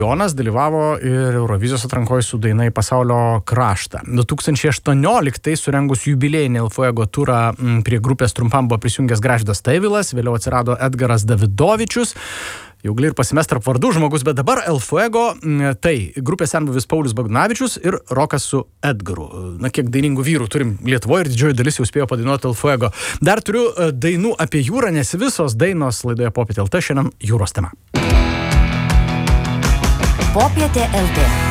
Jonas dalyvavo ir Eurovizijos atrankoje su daina į pasaulio kraštą. 2018 surengus jubiliejinį El Fuego turą prie grupės trumpam buvo prisijungęs Gražvydas Taivilas, vėliau atsirado Edgaras Davidovičius. Jau gali ir pasimest tarp vardų žmogus, bet dabar El Fuego, tai grupės senbuvis Paulius Bagdonavičius ir rokas su Edgaru. Na, kiek dainingų vyrų turim Lietuvoje ir didžioji dalis jau spėjo padainuoti El Fuego. Dar turiu dainų apie jūrą, nes visos dainos laidoje Popietė LT šiandien jūros tema. Popietė LT.